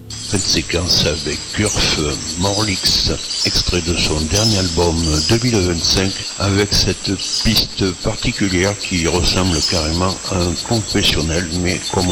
Fin de séquence avec Gurf Morlix, extrait de son dernier album 2025, avec cette piste particulière qui ressemble carrément à un confessionnel, mais comme